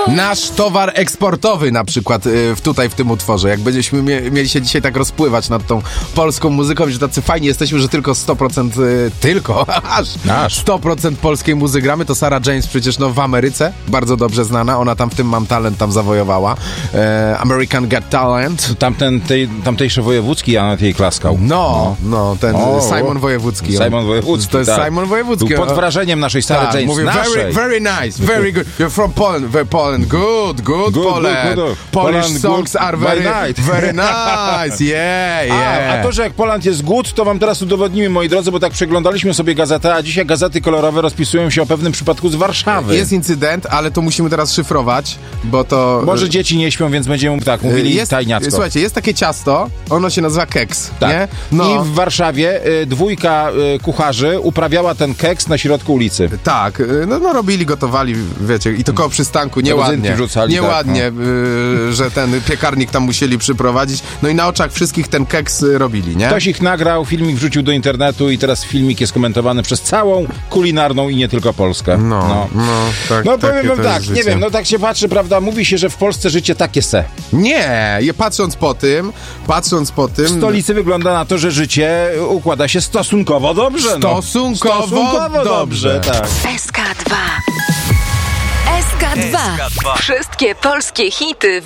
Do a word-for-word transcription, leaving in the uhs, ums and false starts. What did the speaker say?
Nasz towar eksportowy na przykład y, tutaj w tym utworze. Jak będziemy mie- mieli się dzisiaj tak rozpływać nad tą polską muzyką, że tacy fajni jesteśmy, że tylko sto procent, y, tylko, aż Nasz. sto procent polskiej muzyki gramy, to Sarah James przecież no w Ameryce, bardzo dobrze znana, ona tam w tym Mam Talent tam zawojowała. E, American Got Talent. Tamten, tej, tamtejszy Wojewódzki, ja na tej klaskał. No, no, ten O, Simon Wojewódzki. Simon Wojewódzki, To jest tak. Simon Wojewódzki. Był pod wrażeniem naszej Sarah Tak, James, mówię, naszej. very, very nice, very good. You're from Poland, very Poland, good, good, Good, Poland. good, good. Polish Poland, songs good are by very, night. very nice, yeah, yeah. A, a to, że jak Poland jest good, to wam teraz udowodnimy, moi drodzy, bo tak przeglądaliśmy sobie gazetę, a dzisiaj gazety kolorowe rozpisują się o pewnym przypadku z Warszawy. Jest incydent, ale to musimy teraz szyfrować, bo to... Może dzieci nie śpią, więc będziemy tak mówili jest, tajniacko. Słuchajcie, jest takie ciasto, ono się nazywa keks, Tak. nie? No. I w Warszawie y, dwójka y, kucharzy uprawiała ten keks na środku ulicy. Tak, y, no, no robili, gotowali, wiecie, i to koło przystanku, nieładnie, rodzynki wrzucali, nieładnie, tak, y, że ten piekarnik tam musieli przyprowadzić, no i na oczach wszystkich ten keks y, robili, nie? Ktoś ich nagrał, filmik wrzucił do internetu i teraz filmik jest komentowany przez całą kulinarną i nie tylko Polskę. No, no, no, tak, No powiem takie wam to tak, jest nie życie. wiem, no tak się patrzy, prawda, mówi się, że w Polsce życie takie se. Nie, je patrząc po tym, patrząc po tym... W stolicy wygląda na to, że życie układa się stosunkowo dobrze. No. Stosunkowo, Stosunkowo dobrze, dobrze. tak. S K dwa. S K dwa. Wszystkie polskie hity